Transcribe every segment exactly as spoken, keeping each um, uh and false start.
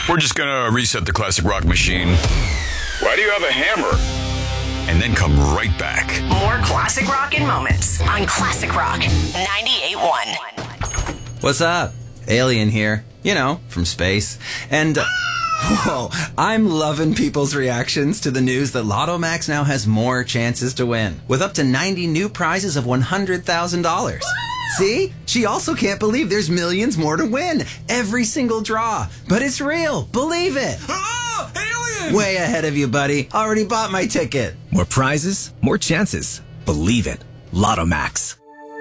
We're just gonna reset the classic rock machine. Why do you have a hammer? And then come right back. More classic rock in moments on Classic Rock ninety-eight point one. What's up? Alien here. You know, from space. And, uh, whoa, I'm loving people's reactions to the news that Lotto Max now has more chances to win, with up to ninety new prizes of one hundred thousand dollars. See? She also can't believe there's millions more to win. Every single draw. But it's real. Believe it. Oh, alien! Way ahead of you, buddy. Already bought my ticket. More prizes, more chances. Believe it. Lotto Max.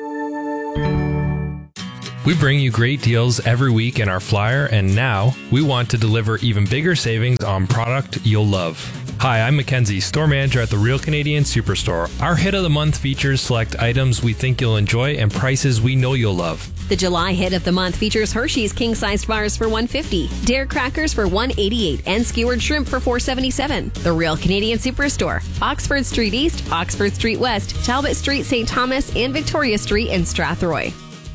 We bring you great deals every week in our flyer, and now we want to deliver even bigger savings on product you'll love. Hi, I'm Mackenzie, store manager at the Real Canadian Superstore. Our hit of the month features select items we think you'll enjoy and prices we know you'll love. The July hit of the month features Hershey's king-sized bars for one hundred fifty dollars, Dare crackers for one hundred eighty-eight dollars, and skewered shrimp for four hundred seventy-seven dollars. The Real Canadian Superstore, Oxford Street East, Oxford Street West, Talbot Street, Saint Thomas, and Victoria Street in Strathroy.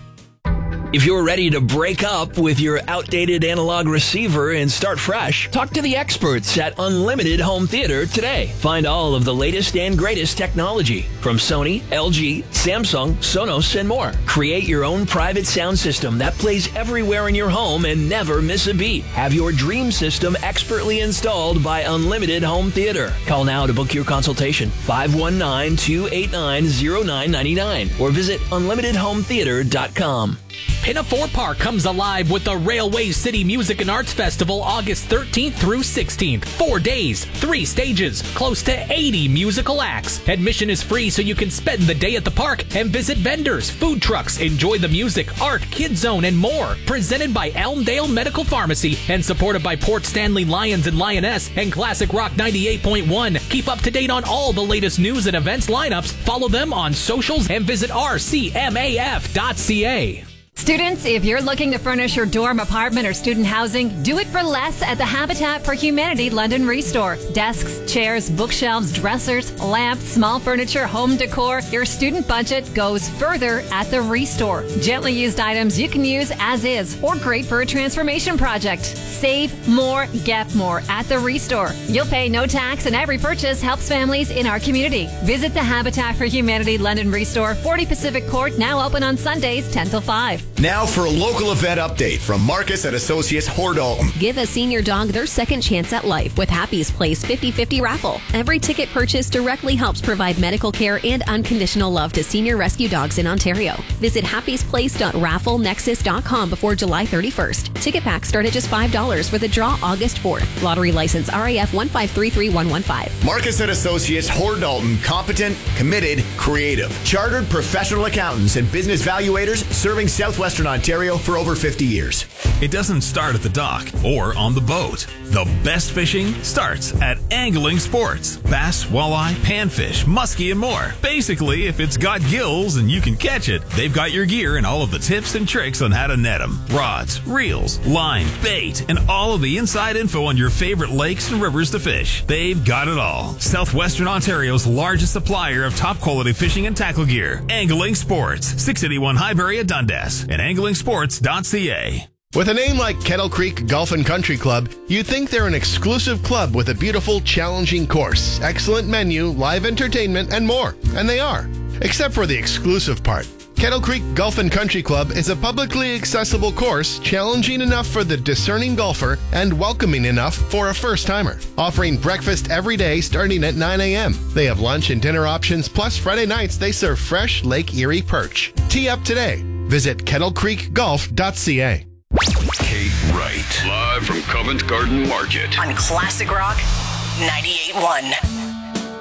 If you're ready to break up with your outdated analog receiver and start fresh, talk to the experts at Unlimited Home Theater today. Find all of the latest and greatest technology from Sony, L G, Samsung, Sonos, and more. Create your own private sound system that plays everywhere in your home and never miss a beat. Have your dream system expertly installed by Unlimited Home Theater. Call now to book your consultation, five one nine, two eight nine, zero nine nine nine, or visit unlimited home theater dot com. Pinafore Park comes alive with the Railway City Music and Arts Festival August thirteenth through sixteenth. Four days, three stages, close to eighty musical acts. Admission is free so you can spend the day at the park and visit vendors, food trucks, enjoy the music, art, Kids Zone, and more. Presented by Elmdale Medical Pharmacy and supported by Port Stanley Lions and Lioness and Classic Rock ninety-eight point one. Keep up to date on all the latest news and events lineups. Follow them on socials and visit r c m a f dot c a. Students, if you're looking to furnish your dorm, apartment, or student housing, do it for less at the Habitat for Humanity London Restore. Desks, chairs, bookshelves, dressers, lamps, small furniture, home decor. Your student budget goes further at the Restore. Gently used items you can use as is or great for a transformation project. Save more, get more at the Restore. You'll pay no tax and every purchase helps families in our community. Visit the Habitat for Humanity London Restore, forty Pacific Court, now open on Sundays ten till five. Now for a local event update from Marcus and Associates Hordalton. Give a senior dog their second chance at life with Happy's Place fifty fifty raffle. Every ticket purchase directly helps provide medical care and unconditional love to senior rescue dogs in Ontario. Visit happys place dot raffle nexus dot com before July thirty-first. Ticket packs start at just five dollars for the draw August fourth. Lottery license R A F one five three three one one five. Marcus and Associates Hordalton, competent, committed, creative. Chartered professional accountants and business valuators serving Southwestern Ontario for over fifty years. It doesn't start at the dock or on the boat. The best fishing starts at Angling Sports. Bass, walleye, panfish, muskie, and more. Basically, if it's got gills and you can catch it, they've got your gear and all of the tips and tricks on how to net them. Rods, reels, line, bait, and all of the inside info on your favorite lakes and rivers to fish. They've got it all. Southwestern Ontario's largest supplier of top quality fishing and tackle gear. Angling Sports, six eighty-one Highbury at Dundas and angling sports dot c a. With a name like Kettle Creek Golf and Country Club, you'd think they're an exclusive club with a beautiful, challenging course, excellent menu, live entertainment, and more. And they are. Except for the exclusive part. Kettle Creek Golf and Country Club is a publicly accessible course, challenging enough for the discerning golfer and welcoming enough for a first-timer. Offering breakfast every day starting at nine a.m. They have lunch and dinner options, plus Friday nights they serve fresh Lake Erie perch. Tee up today. Visit kettle creek golf dot c a. Kate Wright, live from Covent Garden Market on Classic Rock ninety-eight point one.